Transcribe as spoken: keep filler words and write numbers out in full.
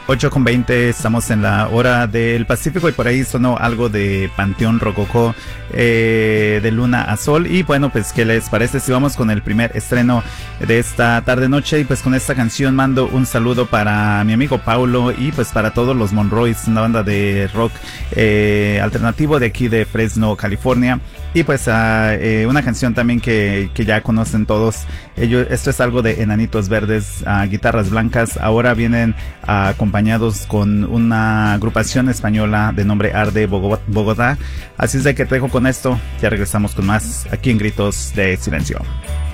ocho con veinte, estamos en la hora del Pacífico y por ahí sonó algo de Panteón Rococó, eh, de Luna a Sol. Y bueno, pues ¿qué les parece si vamos con el primer estreno de esta tarde noche? Y pues con esta canción mando un saludo para mi amigo Paulo y pues para todos los Monroys, una banda de rock eh, alternativo de aquí de Fresno, California. Y pues uh, eh, una canción también que, que ya conocen todos ellos. Esto es algo de Enanitos Verdes, uh, Guitarras Blancas. Ahora vienen uh, acompañados con una agrupación española de nombre Arde Bogotá. Así es de que te dejo con esto. Ya regresamos con más aquí en Gritos de Silencio.